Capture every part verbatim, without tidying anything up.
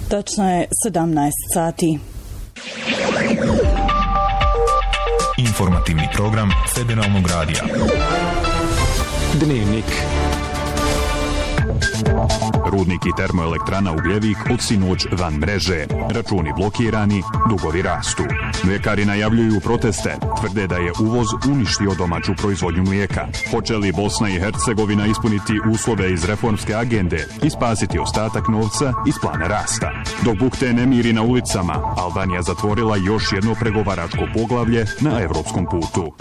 Tačno je sedamnaest sati. Informativni program Federalnog radija. Dnevnik. Rudnik i termoelektrana Ugljevik od sinoć van mreže. Računi blokirani, dugovi rastu. Mljekari najavljuju proteste, tvrde da je uvoz uništio domaću proizvodnju mlijeka. Hoće li Bosna i Hercegovina ispuniti uslove iz reformske agende i spasiti ostatak novca iz plana rasta? Dok bukte nemiri na ulicama, Albanija zatvorila još jedno pregovaračko poglavlje na evropskom putu.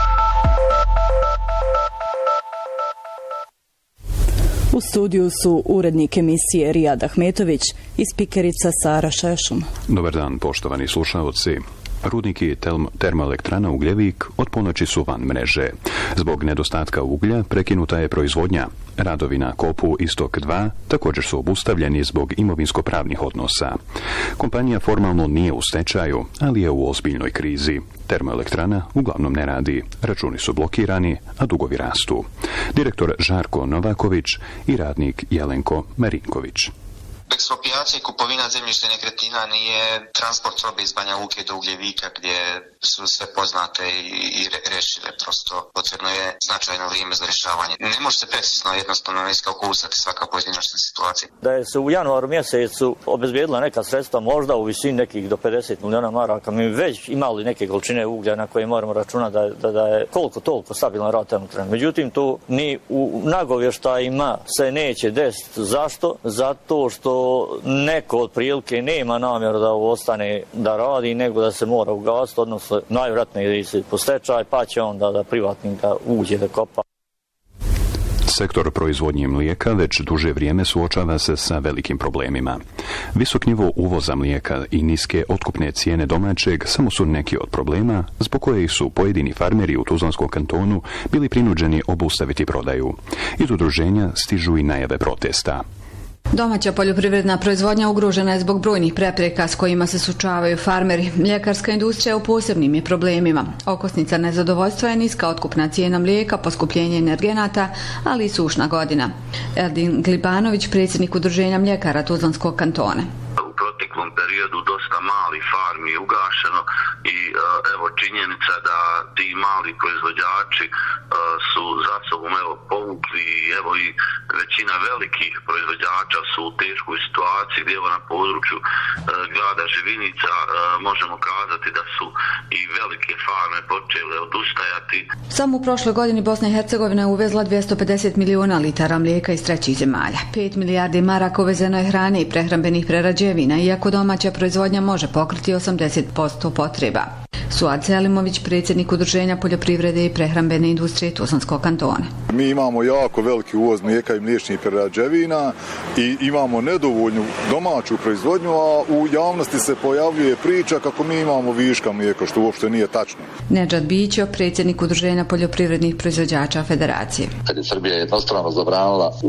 U studiju su urednik emisije Rijad Ahmetović i spikerica Sara Šešum. Dobar dan, poštovani slušaoci. Rudnik i termoelektrana Ugljevik od ponoći su van mreže. Zbog nedostatka uglja prekinuta je proizvodnja. Radovi na kopu Istok dva također su obustavljeni zbog imovinsko-pravnih odnosa. Kompanija formalno nije u stečaju, ali je u ozbiljnoj krizi. Termoelektrana uglavnom ne radi, računi su blokirani, a dugovi rastu. Direktor Žarko Novaković i radnik Jelenko Marinković. Eksproprijacija i kupovina zemljišta nekretnina nije transport robe iz Banja Luke do Ugljevika gdje su sve poznate i, i rešile. Prosto potrebno je značajno vrijeme za rješavanje. Ne može se precizno jednostavno iskalkulisati svaka pojedinačna situacija. Da je se u januaru mjesecu obezbijedila neka sredstva možda u visini nekih do pedeset milijuna maraka, mi već imali neke količine uglja na koje moramo računati da, da, da je koliko toliko stabilan rad termoelektrane. Međutim, tu ni u nagovještajima se neće desiti. Zašto? Zato što neko od prilike nema namjeru da ostane da radi, nego da se mora ugasiti, odnosno najvjerojatnije ide se po stečaj, pa će onda da privatnika uđe da kopa. Sektor proizvodnje mlijeka već duže vrijeme suočava se sa velikim problemima. Visok nivo uvoza mlijeka i niske otkupne cijene domaćeg samo su neki od problema zbog kojih su pojedini farmeri u Tuzlanskom kantonu bili prinuđeni obustaviti prodaju. Iz udruženja stižu i najave protesta. Domaća poljoprivredna proizvodnja ugrožena je zbog brojnih prepreka s kojima se suočavaju farmeri. Mljekarska industrija u posebnim je problemima. Okosnica nezadovoljstva je niska otkupna cijena mlijeka, poskupljenje energenata, ali i sušna godina. Erdin Glibanović, predsjednik udruženja mljekara Tuzlanskog kantona. U proteklom periodu dosta mali farmi je ugašeno i evo činjenica da ti mali proizvođači su za sobom evo povukli i evo i većina velikih proizvođača su u teškoj situaciji gdje evo na području grada Živinica možemo kazati da su i velike farme počele odustajati. Samo u prošloj godini Bosna i Hercegovina je uvezla dvjesto pedeset milijuna litara mlijeka iz trećih zemalja. pet milijardi maraka uvezeno je hrane i prehrambenih prerađevina, iako domaća proizvodnja može pokriti osamdeset posto potreba. Suad Selimović, predsjednik udruženja poljoprivrede i prehrambene industrije Tuzlanskog kantona. Mi imamo jako veliki uvoz mlijeka i mliječnih prerađevina i imamo nedovoljnu domaću proizvodnju, a u javnosti se pojavljuje priča kako mi imamo viška mlijeka, što uopšte nije tačno. Nedžad Bićo, predsjednik udruženja poljoprivrednih proizvođača Federacije. Kad je Srbija jednostrano zabranila